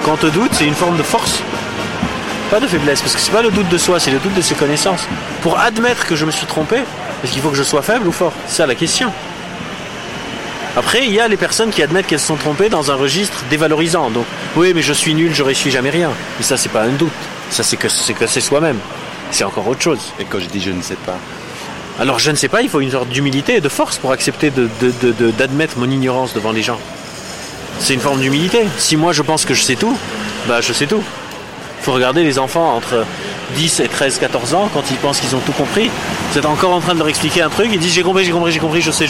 Quand on te doute, c'est une forme de force, pas de faiblesse, parce que c'est pas le doute de soi, c'est le doute de ses connaissances. Pour admettre que je me suis trompé, est-ce qu'il faut que je sois faible ou fort? C'est ça la question. Après, il y a les personnes qui admettent qu'elles se sont trompées dans un registre dévalorisant. Donc, oui, mais je suis nul, je réussis jamais rien. Mais ça, c'est pas un doute. Ça, c'est que c'est soi-même. C'est encore autre chose. Et quand je dis je ne sais pas? Alors, je ne sais pas, il faut une sorte d'humilité et de force pour accepter d'admettre mon ignorance devant les gens. C'est une forme d'humilité. Si moi, je pense que je sais tout, bah, je sais tout. Il faut regarder les enfants entre 10 et 13, 14 ans, quand ils pensent qu'ils ont tout compris. Vous êtes encore en train de leur expliquer un truc, ils disent j'ai compris, je sais.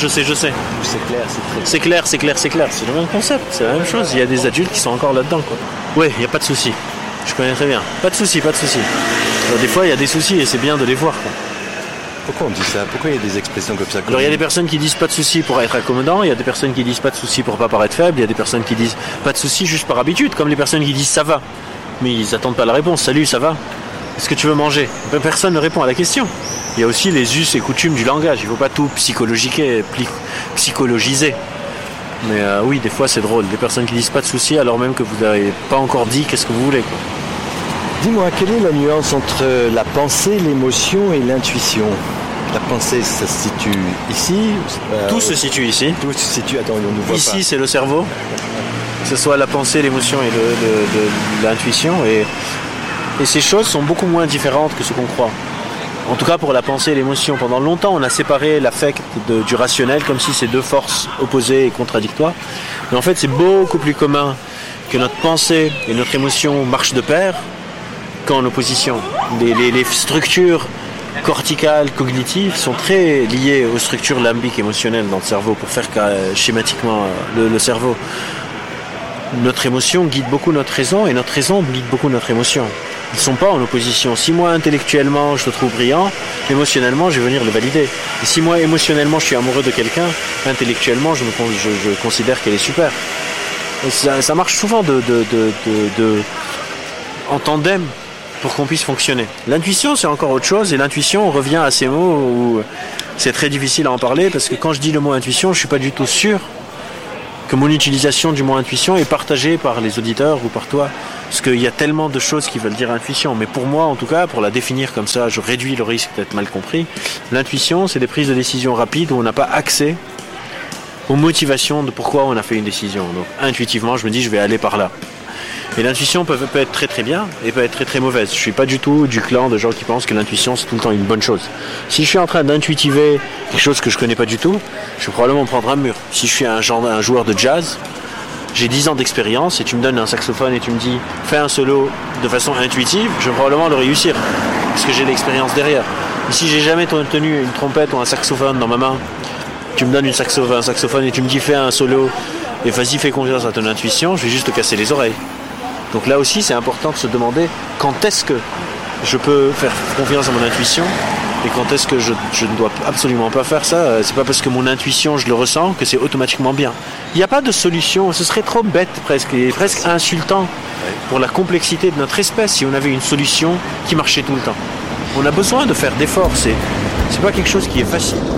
C'est clair. C'est le même concept, c'est la même chose. Il y a des adultes qui sont encore là-dedans, quoi. Oui, il n'y a pas de souci. Je connais très bien. Pas de souci. Alors, des fois, il y a des soucis et c'est bien de les voir, quoi. Pourquoi on dit ça? Pourquoi il y a des expressions comme ça? Alors il y a des personnes qui disent pas de souci pour être accommodant, il y a des personnes qui disent pas de souci pour pas paraître faible, il y a des personnes qui disent pas de souci juste par habitude, comme les personnes qui disent ça va. Mais ils attendent pas la réponse. Salut, ça va? Est-ce que tu veux manger? Personne ne répond à la question. Il y a aussi les us et coutumes du langage. Il ne faut pas tout psychologiser. Mais oui, des fois c'est drôle. Des personnes qui disent pas de souci alors même que vous n'avez pas encore dit qu'est-ce que vous voulez, quoi. Dis-moi, quelle est la nuance entre la pensée, l'émotion et l'intuition? La pensée, ça se situe ici? Tout se situe ici. Tout se situe, attends, on ne voit ici, pas. C'est le cerveau. Que ce soit la pensée, l'émotion et l'intuition. Et ces choses sont beaucoup moins différentes que ce qu'on croit. En tout cas pour la pensée et l'émotion. Pendant longtemps, on a séparé l'affect du rationnel comme si c'est deux forces opposées et contradictoires. Mais en fait, c'est beaucoup plus commun que notre pensée et notre émotion marchent de pair qu'en opposition. Les structures corticales, cognitives sont très liées aux structures limbiques émotionnelles dans le cerveau pour faire schématiquement le cerveau. Notre émotion guide beaucoup notre raison et notre raison guide beaucoup notre émotion. Ils ne sont pas en opposition. Si moi intellectuellement je te trouve brillant, émotionnellement je vais venir le valider. Et si moi émotionnellement je suis amoureux de quelqu'un, intellectuellement je considère qu'elle est super. Et ça marche souvent en tandem pour qu'on puisse fonctionner. L'intuition c'est encore autre chose et l'intuition on revient à ces mots où c'est très difficile à en parler parce que quand je dis le mot intuition je ne suis pas du tout sûr que mon utilisation du mot intuition est partagée par les auditeurs ou par toi. Parce qu'il y a tellement de choses qui veulent dire intuition. Mais pour moi, en tout cas, pour la définir comme ça, je réduis le risque d'être mal compris. L'intuition, c'est des prises de décision rapides où on n'a pas accès aux motivations de pourquoi on a fait une décision. Donc intuitivement, je me dis, je vais aller par là. Et l'intuition peut être très très bien et peut être très très mauvaise. Je ne suis pas du tout du clan de gens qui pensent que l'intuition c'est tout le temps une bonne chose. Si je suis en train d'intuitiver quelque chose que je ne connais pas du tout, je vais probablement prendre un mur. Si je suis un joueur de jazz, j'ai 10 ans d'expérience et tu me donnes un saxophone et tu me dis fais un solo de façon intuitive, je vais probablement le réussir parce que j'ai l'expérience derrière. Et si j'ai jamais tenu une trompette ou un saxophone dans ma main, tu me donnes un saxophone et tu me dis fais un solo et vas-y fais confiance à ton intuition, je vais juste te casser les oreilles. Donc là aussi, c'est important de se demander quand est-ce que je peux faire confiance à mon intuition et quand est-ce que je ne dois absolument pas faire ça. C'est pas parce que mon intuition, je le ressens, que c'est automatiquement bien. Il n'y a pas de solution. Ce serait trop bête presque, et presque insultant pour la complexité de notre espèce si on avait une solution qui marchait tout le temps. On a besoin de faire d'efforts. C'est pas quelque chose qui est facile.